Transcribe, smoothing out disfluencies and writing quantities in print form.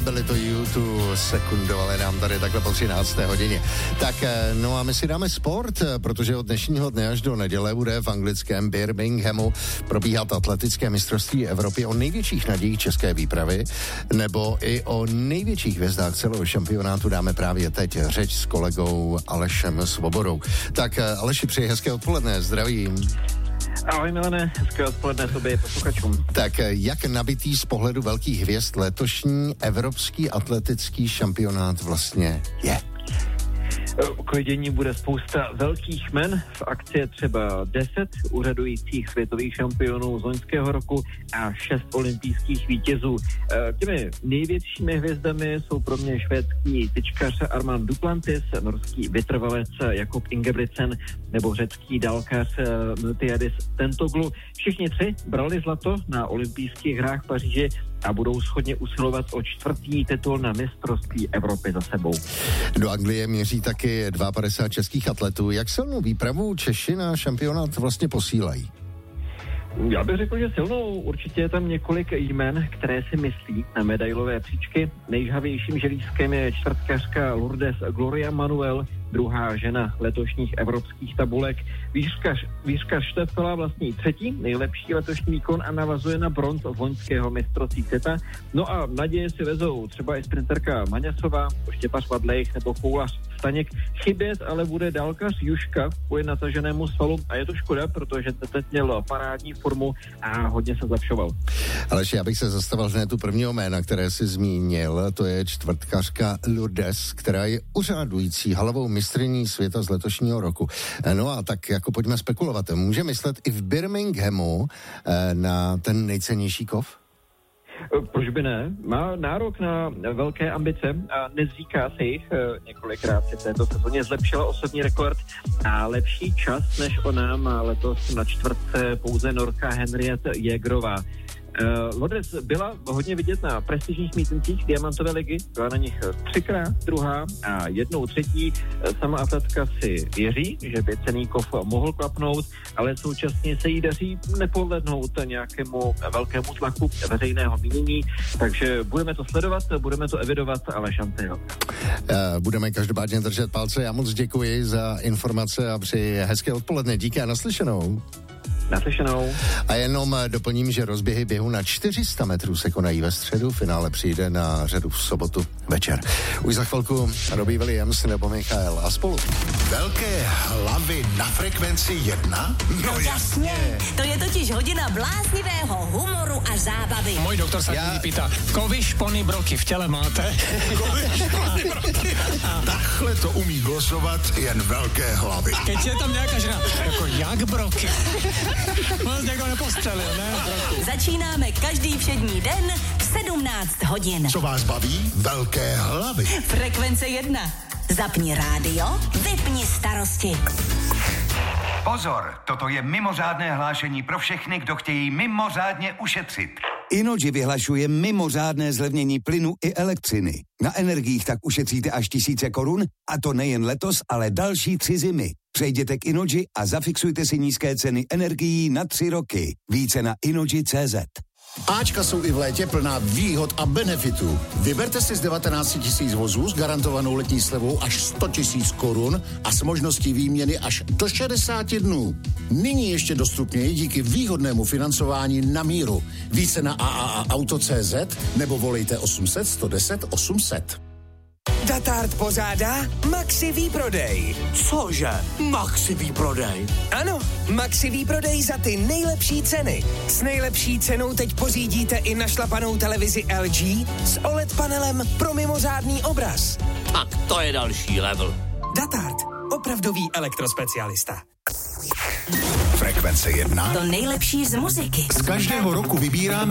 byli to U2, sekundovali nám tady takhle po 13. hodině. Tak no a my si dáme sport, protože od dnešního dne až do neděle bude v anglickém Birminghamu probíhat atletické mistrovství Evropy o největších nadějích české výpravy, nebo i o největších hvězdách celého šampionátu dáme právě teď řeč s kolegou Alešem Svobodou. Tak Aleši, přeji hezké odpoledne, zdravím. Ahoj Milane, hezké odpoledne tobě posluchačům. Tak jak nabitý z pohledu velkých hvězd letošní evropský atletický šampionát vlastně je? K vidění bude spousta velkých jmen, v akci je třeba 10 úřadujících světových šampionů z loňského roku a 6 olympijských vítězů. Těmi největšími hvězdami jsou pro mě švédský tyčkař Armand Duplantis, norský vytrvalec Jakub Ingebrigtsen nebo řecký dálkař Miltiadis Tentoglu. Všichni tři brali zlato na olympijských hrách v Paříži a budou shodně usilovat o 4. titul na mistrovství Evropy za sebou. Do Anglie měří taky 52 českých atletů. Jak silnou výpravu Češi na šampionát vlastně posílají? Já bych řekl, že silnou. Určitě je tam několik jmen, které si myslí na medailové příčky. Nejžhavějším želízkem je čtvrtkařka Lourdes Gloria Manuel, druhá žena letošních evropských tabulek. Výškař Štefela vlastní 3. nejlepší letošní výkon a navazuje na bronz z loňského mistrovství světa. No a naděje si vezou třeba i sprinterka Maňasová, Štěpař Vadlejch nebo koulař Staněk. Chybět ale bude dálkař Juška kvůli nataženému svalu a je to škoda, protože teď měl parádní formu a hodně se zlepšoval. Aleš, já bych se zastavil hned tu prvního jména, které jsi zmínil, to je čtvrtkařka Lourdes, která je uřádující halovou mistryní světa z letošního roku. No a tak jako pojďme spekulovat. Může myslet i v Birminghamu na ten nejcennější kov? Proč by ne? Má nárok na velké ambice a nezříká se jich. Několikrát si v této sezóně zlepšila osobní rekord a lepší čas než ona má letos na čtvrtce pouze Norka Henriette Jägerová. Lourdes byla hodně vidět na prestižních mítincích Diamantové ligy, byla na nich 3krát druhá a 1/3. Sama atletka si věří, že by cenný kov mohl klapnout, ale současně se jí daří nepodlednout nějakému velkému tlaku veřejného mínění, takže budeme to sledovat, budeme to evidovat, ale šance jo. Budeme každopádně držet palce. Já moc děkuji za informace a přeji hezké odpoledne. Díky a naslyšenou. Naslyšenou. A jenom doplním, že rozběhy běhu na 400 metrů se konají ve středu, finále přijde na řadu v sobotu večer. Už za chvilku Robbie Williams nebo Michael a spolu. Velké hlavy na frekvenci 1? No jasně. To je totiž hodina bláznivého humoru a zábavy. Můj doktor se mi pýta, kovy, špony, broky v těle máte? Takhle to umí glosovat jen velké hlavy. Keď je tam nějaká žena, jako jak broky? Moc někdo nepostřelil, ne? Broky. Začínáme každý všední den v 17 hodin. Co vás baví? Velké hlavy. Frekvence 1. Zapni rádio, vypni starosti. Pozor, toto je mimořádné hlášení pro všechny, kdo chtějí mimořádně ušetřit. Innogy vyhlašuje mimořádné zlevnění plynu i elektřiny. Na energiích tak ušetříte až 1000 korun, a to nejen letos, ale další 3 zimy. Přejděte k Innogy a zafixujte si nízké ceny energií na 3 roky. Více na Innogy.cz. Ačka jsou i v létě plná výhod a benefitů. Vyberte si z 19 000 vozů s garantovanou letní slevou až 100 000 korun a s možností výměny až do 60 dnů. Nyní ještě dostupněji díky výhodnému financování na míru. Více na AAAauto.cz nebo volejte 800 110 800. Datard pořádá Maxi výprodej. Cože? Maxi výprodej? Ano, Maxi výprodej za ty nejlepší ceny. S nejlepší cenou teď pořídíte i našlapanou televizi LG s OLED panelem pro mimořádný obraz. Tak to je další level. Datard, opravdový elektrospecialista. Frekvence 1. To nejlepší z muziky. Z každého roku vybíráme